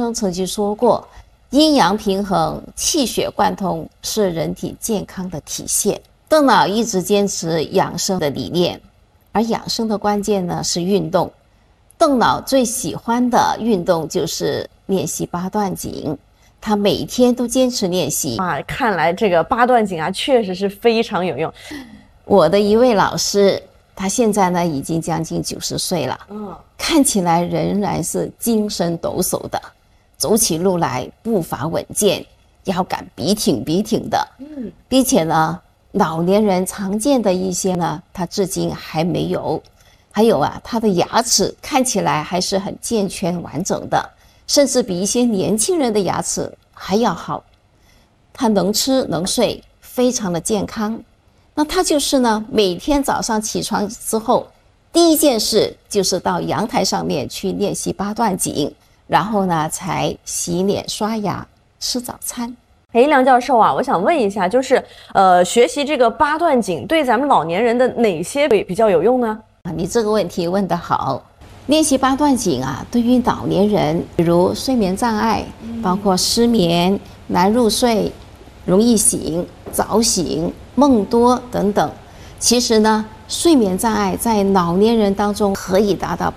生曾经说过，阴阳平衡、气血贯通是人体健康的体现。邓老一直坚持养生的理念，而养生的关键呢是运动。邓老最喜欢的运动就是练习八段锦，他每天都坚持练习啊。看来这个八段锦啊，确实是非常有用。 我的一位老师，他现在呢已经将近90岁了，看起来仍然是精神抖擞的，走起路来步伐稳健，腰杆笔挺笔挺的，并且呢，老年人常见的一些呢，他至今还没有。还有啊，他的牙齿看起来还是很健全完整的，甚至比一些年轻人的牙齿还要好。他能吃能睡，非常的健康。那他就是呢，每天早上起床之后，第一件事就是到阳台上面去练习八段锦，然后呢才洗脸刷牙吃早餐。 梁教授啊，我想问一下，就是学习这个八段锦对咱们老年人的哪些比较有用呢？ 你这个问题问得好。练习八段锦啊，对于老年人，比如睡眠障碍，包括失眠、难入睡、容易醒、早醒、梦多等等。其实呢，睡眠障碍在老年人当中可以达到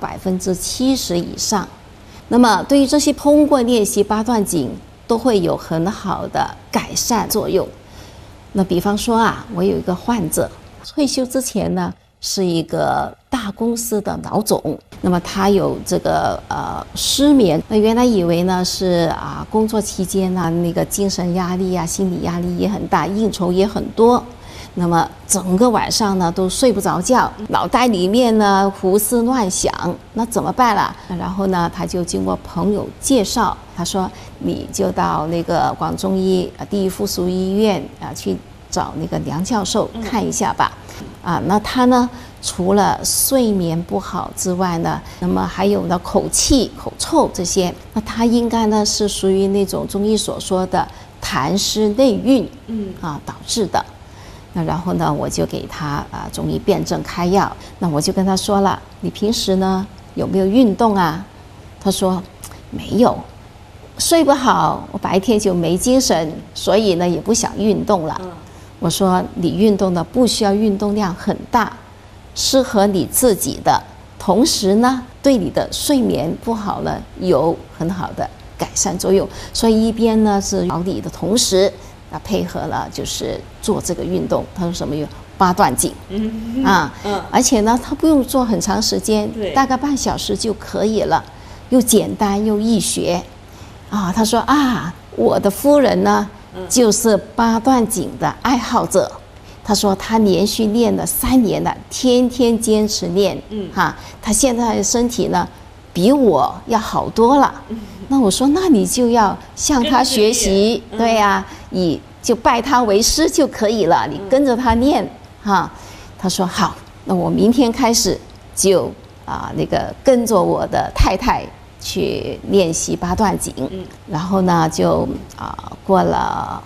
70%以上。那么对于这些通过练习八段锦都会有很好的改善作用。那比方说啊，我有一个患者，退休之前呢是一个大公司的老总，那么他有这个失眠，那原来以为呢是工作期间呢那个精神压力啊、心理压力也很大，应酬也很多，那么整个晚上呢都睡不着觉，脑袋里面呢胡思乱想，那怎么办啦？然后呢他就经过朋友介绍，他说你就到那个广中医第一附属医院去找那个梁教授看一下吧。那他呢除了睡眠不好之外呢，那么还有呢口气、口臭这些，那他应该呢是属于那种中医所说的痰湿内蕴导致的。那然后呢我就给他中医辨证开药。那我就跟他说了，你平时呢有没有运动啊？他说没有，睡不好，我白天就没精神，所以呢也不想运动了。我说你运动呢不需要运动量很大，适合你自己的，同时呢对你的睡眠不好呢有很好的改善作用。所以一边呢是调理的同时配合了就是做这个运动。他说什么有八段锦而且呢他不用做很长时间，大概半小时就可以了，又简单又易学他说我的夫人呢就是八段锦的爱好者。他说他连续练了3年了，天天坚持练他现在的身体呢比我要好多了。那我说那你就要向他学习，对呀，你就拜他为师就可以了，你跟着他练他说好，那我明天开始就那个跟着我的太太去练习八段锦。然后呢就过了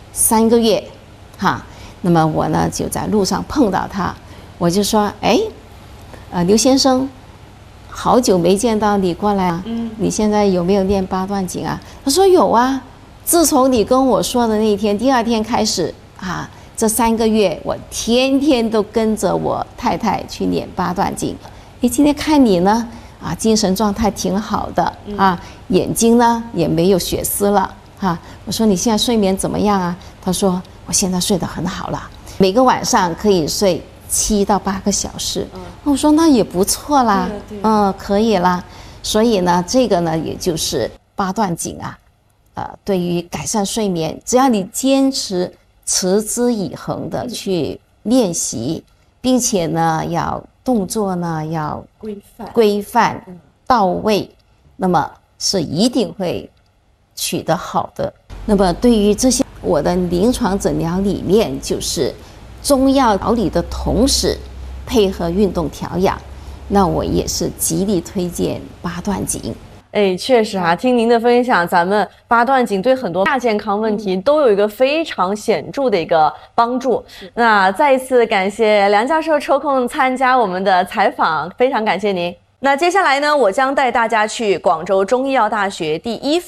3个月那么我呢就在路上碰到他，我就说刘先生，好久没见到你过来你现在有没有练八段锦啊？他说有啊，自从你跟我说的那一天，第2天开始这3个月我天天都跟着我太太去练八段锦。今天看你呢精神状态挺好的眼睛呢也没有血丝了我说你现在睡眠怎么样啊？他说我现在睡得很好了，每个晚上可以睡7到8个小时。我说那也不错啦，可以啦。所以呢这个呢也就是八段锦对于改善睡眠，只要你坚持持之以恒的去练习，并且呢要动作呢要规范到位，那么是一定会取得好的。那么对于这些，我的临床诊疗理念就是中药调理的同时配合运动调养，那我也是极力推荐八段锦。 确实听您的分享，咱们八段锦对很多大健康问题都有一个非常显著的一个帮助。那再一次感谢梁教授抽空参加我们的采访，非常感谢您。那接下来呢，我将带大家去广州中医药大学第一附